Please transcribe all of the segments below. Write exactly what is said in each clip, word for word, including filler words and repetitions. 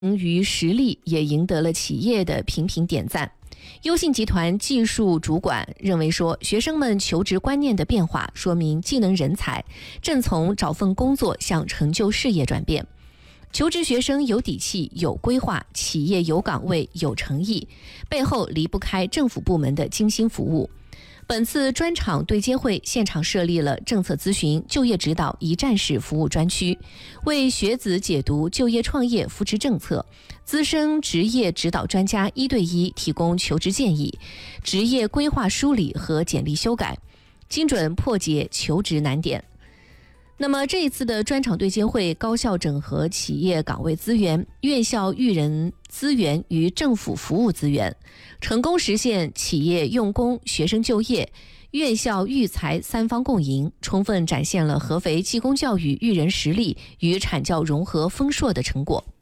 与实力也赢得了企业的频频点赞。优信集团技术主管认为说，学生们求职观念的变化，说明技能人才正从找份工作向成就事业转变。求职学生有底气、有规划，企业有岗位、有诚意，背后离不开政府部门的精心服务。本次专场对接会现场设立了政策咨询、就业指导一站式服务专区，为学子解读就业创业扶持政策，资深职业指导专家一对一提供求职建议，职业规划梳理和简历修改，精准破解求职难点。那么这一次的专场对接会，高效整合企业岗位资源、院校育人资源与政府服务资源，成功实现企业用工、学生就业、院校育才三方共赢，充分展现了合肥技工教育育人实力与产教融合丰硕的成果。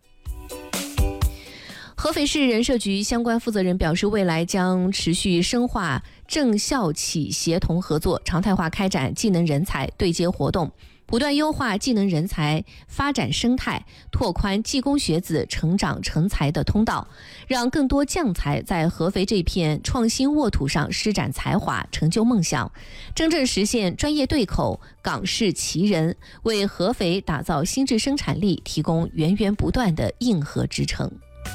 合肥市人社局相关负责人表示，未来将持续深化政校企协同合作，常态化开展技能人才对接活动，不断优化技能人才发展生态，拓宽技工学子成长成才的通道，让更多将才在合肥这片创新沃土上施展才华，成就梦想，真正实现专业对口、岗势齐人，为合肥打造新质生产力提供源源不断的硬核支撑。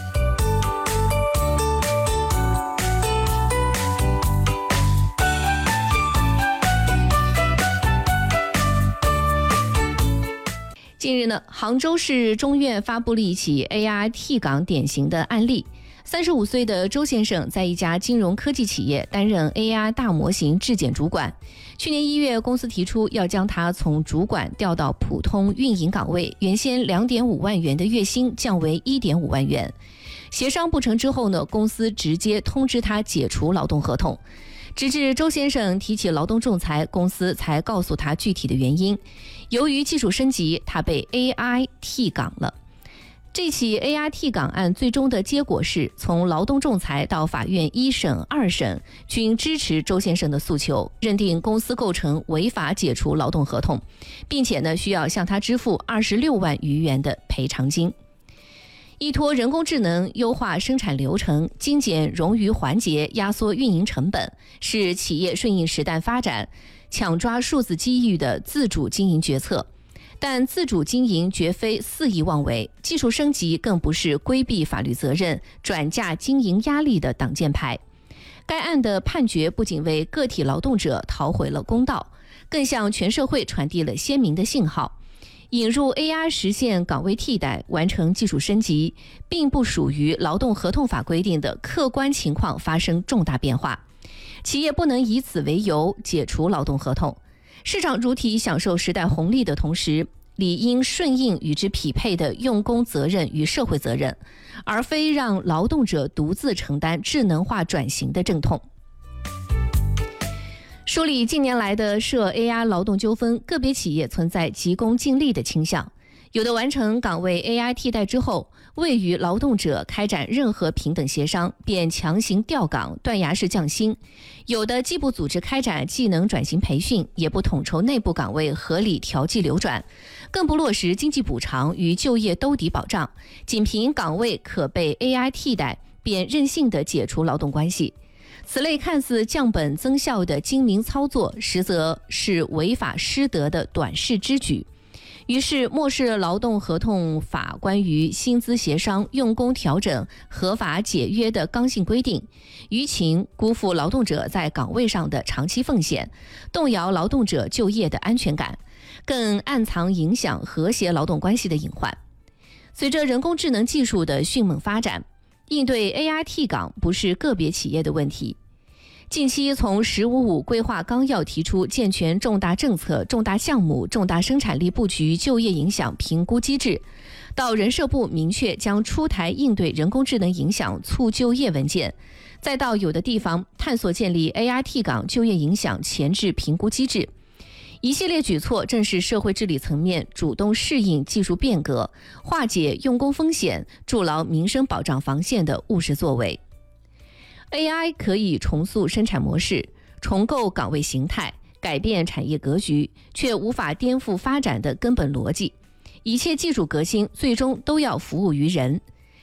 近日呢，杭州市中院发布了一起 A I 替岗典型的案例。三十五岁的周先生在一家金融科技企业担任 A I 大模型质检主管。去年一月，公司提出要将他从主管调到普通运营岗位，原先 两点五万元的月薪降为 一点五万元。协商不成之后呢，公司直接通知他解除劳动合同。直至周先生提起劳动仲裁，公司才告诉他具体的原因。由于技术升级，他被 A I 替岗了。这起 A I 替岗案最终的结果是，从劳动仲裁到法院一审、二审均支持周先生的诉求，认定公司构成违法解除劳动合同，并且呢需要向他支付二十六万余元的赔偿金。依托人工智能优化生产流程，精简冗余环节，压缩运营成本，是企业顺应时代发展、抢抓数字机遇的自主经营决策。但自主经营绝非肆意妄为，技术升级更不是规避法律责任、转嫁经营压力的挡箭牌。该案的判决不仅为个体劳动者讨回了公道，更向全社会传递了鲜明的信号。引入 A I 实现岗位替代，完成技术升级，并不属于劳动合同法规定的客观情况发生重大变化，企业不能以此为由解除劳动合同。市场主体享受时代红利的同时，理应顺应与之匹配的用工责任与社会责任，而非让劳动者独自承担智能化转型的阵痛。梳理近年来的涉 A I 劳动纠纷，个别企业存在急功近利的倾向，有的完成岗位 A I 替代之后，未与劳动者开展任何平等协商，便强行调岗、断崖式降薪；有的既不组织开展技能转型培训，也不统筹内部岗位合理调剂流转，更不落实经济补偿与就业兜底保障，仅凭岗位可被 A I 替代，便任性地解除劳动关系。此类看似降本增效的精明操作，实则是违法失德的短视之举。于是漠视劳动合同法关于薪资协商、用工调整、合法解约的刚性规定，于情辜负劳动者在岗位上的长期奉献，动摇劳动者就业的安全感，更暗藏影响和谐劳动关系的隐患。随着人工智能技术的迅猛发展，应对 A I 替岗不是个别企业的问题。近期从十五五规划纲要提出健全重大政策、重大项目、重大生产力布局就业影响评估机制，到人社部明确将出台应对人工智能影响促就业文件，再到有的地方探索建立 A I 替岗就业影响前置评估机制。一系列举措正是社会治理层面主动适应技术变革、化解用工风险、筑牢民生保障防线的务实作为。A I 可以重塑生产模式，重构岗位形态，改变产业格局，却无法颠覆发展的根本逻辑。一切技术革新最终都要服务于人，